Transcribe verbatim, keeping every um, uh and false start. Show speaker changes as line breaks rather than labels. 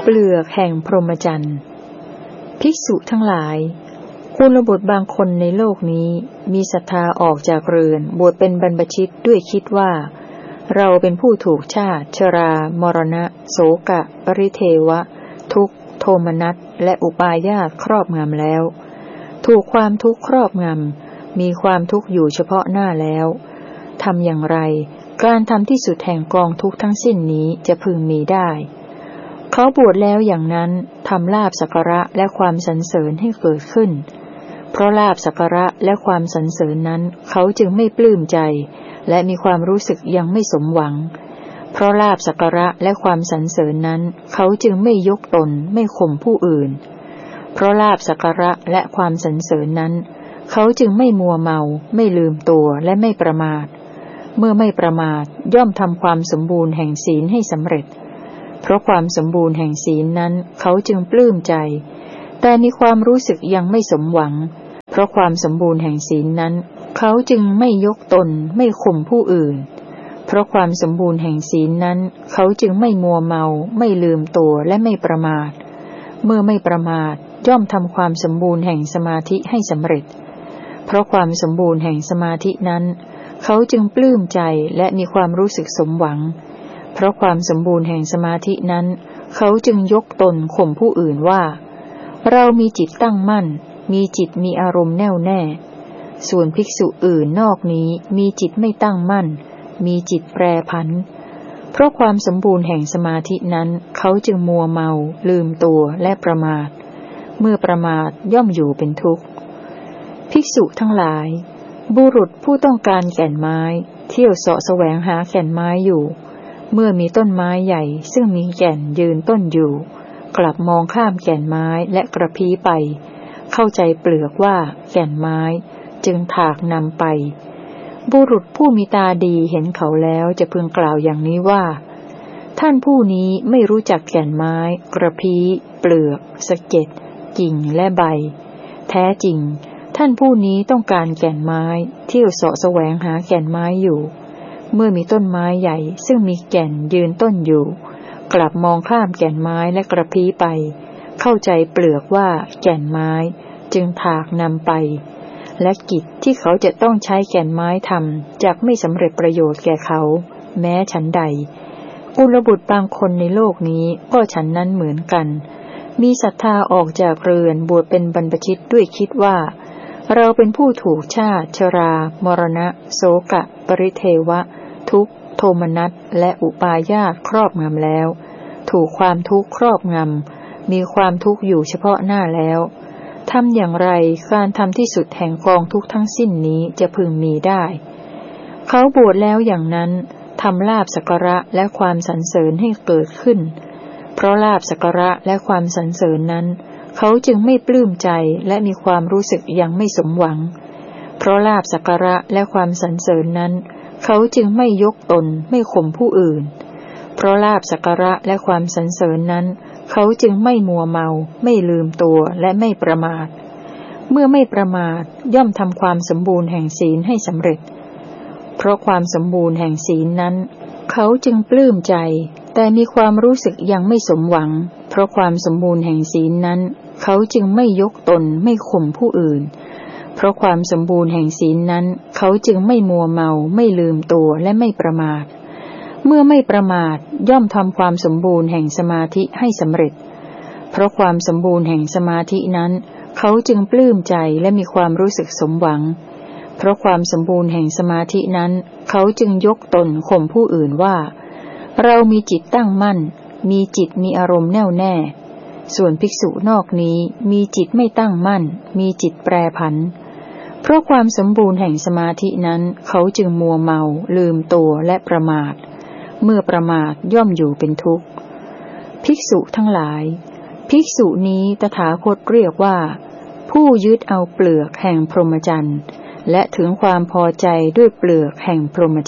เปลือกแห่งพรหมจรรย์ภิกษุทั้งหลายกุลบุตรบางคนในโลกนี้มีศรัทธาออกจากเรือนบวชเป็นบรรพชิตด้วยคิดว่าเราเป็นผู้ถูกชาติชรามรณะโศกะปริเทวะทุกข์โทมนัสและอุปาญาสครอบงำแล้วถูกความทุกข์ครอบงำมีความทุกข์อยู่เฉพาะหน้าแล้วทำอย่างไรการทำที่สุดแห่งกองทุกข์ทั้งสิ้นนี้จะพึงมีได้เขาบวชแล้วอย่างนั้นทำลาภสักการะและความสรรเสริญให้เกิดขึ้นเพราะลาภสักการะและความสรรเสริญนั้นเขาจึงไม่ปลื้มใจและมีความรู้สึกยังไม่สมหวังเพราะลาภสักการะและความสรรเสริญนั้นเขาจึงไม่ยกตนไม่ข่มผู้อื่นเพราะลาภสักการะและความสรรเสริญนั้นเขาจึงไม่มัวเมาไม่ลืมตัวและไม่ประมาทเมื่อไม่ประมาทย่อมทำความสมบูรณ์แห่งศีลให้สำเร็จเพราะความสมบูรณ์แห่งศีลนั้นเขาจึงปลื้มใจแต่มีความรู้สึกยังไม่สมหวังเพราะความสมบูรณ์แห่งศีลนั้นเขาจึงไม่ยกตนไม่ข่มผู้อื่นเพราะความสมบูรณ์แห่งศีลนั้นเขาจึงไม่มัวเมาไม่ลืมตัวและไม่ประมาทเมื่อไม่ประมาทย่อมทำความสมบูรณ์แห่งสมาธิให้สำเร็จเพราะความสมบูรณ์แห่งสมาธินั้นเขาจึงปลื้มใจและมีความรู้สึกสมหวังเพราะความสมบูรณ์แห่งสมาธินั้นเขาจึงยกตนข่มผู้อื่นว่าเรามีจิตตั้งมั่นมีจิตมีอารมณ์แน่วแน่ส่วนภิกษุอื่นนอกนี้มีจิตไม่ตั้งมั่นมีจิตแปรผันเพราะความสมบูรณ์แห่งสมาธินั้นเขาจึงมัวเมาลืมตัวและประมาทเมื่อประมาทย่อมอยู่เป็นทุกข์ภิกษุทั้งหลายบุรุษผู้ต้องการแก่นไม้เที่ยวเสาะแสวงหาแก่นไม้อยู่เมื่อมีต้นไม้ใหญ่ซึ่งมีแก่นยืนต้นอยู่กลับมองข้ามแก่นไม้และกระพี้ไปเข้าใจเปลือกว่าแก่นไม้จึงถากนำไปบุรุษผู้มีตาดีเห็นเขาแล้วจะพึงกล่าวอย่างนี้ว่าท่านผู้นี้ไม่รู้จักแก่นไม้กระพี้เปลือกสะเก็ดกิ่งและใบแท้จริงท่านผู้นี้ต้องการแก่นไม้เที่ยวเสาะแสวงหาแก่นไม้อยู่เมื่อมีต้นไม้ใหญ่ซึ่งมีแก่นยืนต้นอยู่กลับมองข้ามแก่นไม้และกระพี้ไปเข้าใจเปลือกว่าแก่นไม้จึงถากนำไปและกิจที่เขาจะต้องใช้แก่นไม้ทำจักไม่สำเร็จประโยชน์แก่เขาแม้ฉันใดกุลบุตรบางคนในโลกนี้ก็ฉันนั้นเหมือนกันมีศรัทธาออกจากเรือนบวชเป็นบรรพชิตด้วยคิดว่าเราเป็นผู้ถูกชาติชรามรณะโศกะปริเทวะทุกข์โทมนัสและอุปาญาสครอบงำแล้วถูกความทุกข์ครอบงำมีความทุกข์อยู่เฉพาะหน้าแล้วทำอย่างไรการทำที่สุดแห่งกองทุกข์ทั้งสิ้นนี้จะพึงมีได้เขาบวชแล้วอย่างนั้นทำลาภสักการะและความสรรเสริญให้เกิดขึ้นเพราะลาภสักการะและความสรรเสริญนั้นเขาจึงไม่ปลื้มใจและมีความรู้สึกยังไม่สมหวังเพราะลาภสักการะและความสรรเสริญนั้นเขาจึงไม่ยกตนไม่ข่มผู้อื่นเพราะลาภสักการะและความสรรเสริญนั้นเขาจึงไม่มัวเมาไม่ลืมตัวและไม่ประมาทเมื่อไม่ประมาทย่อมทำความสมบูรณ์แห่งศีลให้สำเร็จเพราะความสมบูรณ์แห่งศีลนั้นเขาจึงปลื้มใจแต่มีความรู้สึกยังไม่สมหวังเพราะความสมบูรณ์แห่งศีลนั้นเขาจึงไม่ยกตนไม่ข่มผู้อื่นเพราะความสมบูรณ์แห่งศีลนั้นเขาจึงไม่มัวเมาไม่ลืมตัวและไม่ประมาทเมื่อไม่ประมาทย่อมทำความสมบูรณ์แห่งสมาธิให้สำเร็จเพราะความสมบูรณ์แห่งสมาธินั้นเขาจึงปลื้มใจและมีความรู้สึกสมหวังเพราะความสมบูรณ์แห่งสมาธินั้นเขาจึงยกตนข่มผู้อื่นว่าเรามีจิตตั้งมั่นมีจิตมีอารมณ์แน่วแน่ส่วนภิกษุนอกนี้มีจิตไม่ตั้งมั่นมีจิตแปรผันเพราะความสมบูรณ์แห่งสมาธินั้นเขาจึงมัวเมาลืมตัวและประมาทเมื่อประมาทย่อมอยู่เป็นทุกข์ภิกษุทั้งหลายภิกษุนี้ตถาคตเรียกว่าผู้ยึดเอาเปลือกแห่งพรหมจรรย์และถึงความพอใจด้วยเปลือกแห่งพรหมจรรย์